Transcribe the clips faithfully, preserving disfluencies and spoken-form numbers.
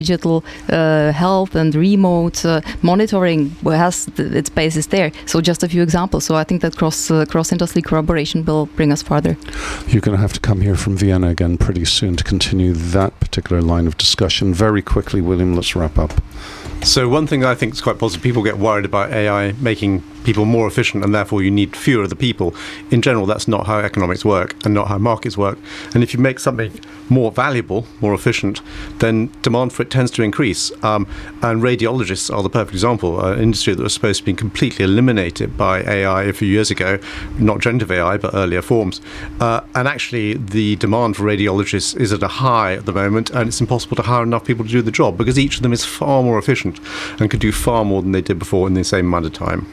digital uh, health and remote uh, monitoring has th- its basis there. So just a few examples. So I think that cross uh, cross industry collaboration will bring us farther. You're going to have to come here from Vienna again pretty soon to continue that particular line of discussion. Very quickly, William, let's wrap up. So one thing I think is quite positive, people get worried about A I making people more efficient and therefore you need fewer of the people. In general, that's not how economics work and not how markets work. And if you make something more valuable, more efficient, then demand for it tends to increase. Um, and radiologists are the perfect example, an industry that was supposed to be completely eliminated by A I a few years ago, not generative A I, but earlier forms. Uh, and actually, the demand for radiologists is at a high at the moment, and it's impossible to hire enough people to do the job because each of them is far more efficient and could do far more than they did before in the same amount of time.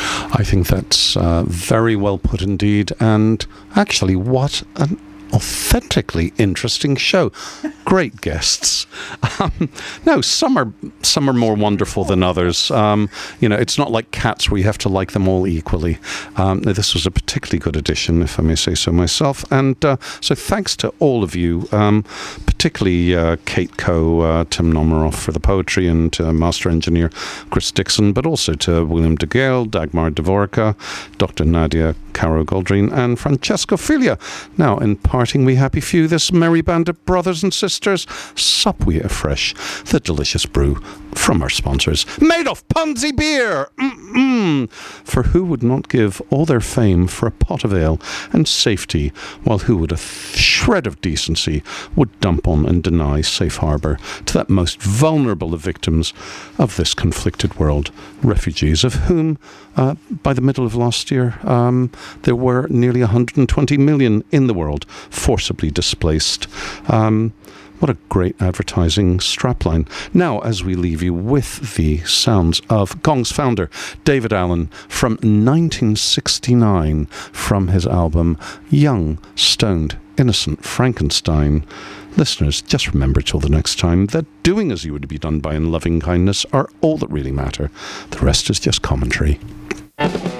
I think that's uh, very well put indeed. And actually, what an authentically interesting show. Great guests. Um, no, some are some are more wonderful than others. Um, you know, it's not like Cats where you have to like them all equally. Um, this was a particularly good edition, if I may say so myself. And uh, so thanks to all of you, um, particularly uh, Kate Coe, uh, Tim Nomeroff for the poetry, and uh, Master Engineer Chris Dixon, but also to William de Gale, Dagmar Dvorka, Doctor Nadia Caro Goldreen, and Francesco Filia. Now, in parting, we happy few, this merry band of brothers and sisters, sup we afresh the delicious brew from our sponsors, made of Punzi beer. Mm-mm. For who would not give all their fame for a pot of ale and safety, while who would a th- shred of decency would dump on and deny safe harbour to that most vulnerable of victims of this conflicted world, refugees, of whom uh, by the middle of last year um, there were nearly one hundred twenty million in the world forcibly displaced. Um, What a great advertising strapline. Now, as we leave you with the sounds of Gong's founder, David Allen, from nineteen sixty-nine, from his album Young, Stoned, Innocent Frankenstein. Listeners, just remember till the next time that doing as you would be done by in loving kindness are all that really matter. The rest is just commentary.